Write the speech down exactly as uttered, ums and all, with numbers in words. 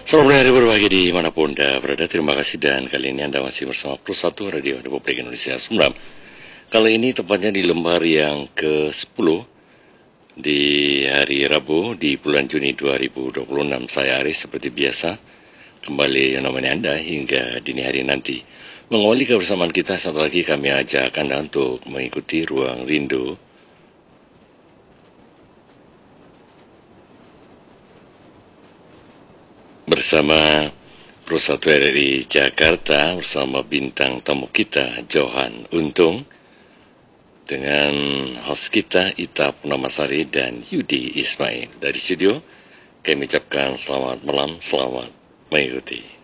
Selamat hari berbagi dimanapun Anda berada. Terima kasih dan kali ini Anda masih bersama Plus satu Radio Republik Indonesia Sumedang. Kali ini tepatnya di lembar yang ke sepuluh di hari Rabu di bulan Juni dua ribu dua puluh enam. Saya Aris seperti biasa kembali yang namanya Anda hingga dini hari nanti. Mengawali kebersamaan kita, satu lagi kami ajak Anda untuk mengikuti Ruang Rindu bersama Plus satu R R I Jakarta bersama bintang tamu kita Johan Untung dengan host kita Ita Purnamasari dan Yudi Ismail. Dari studio kami ucapkan selamat malam, selamat mengikuti.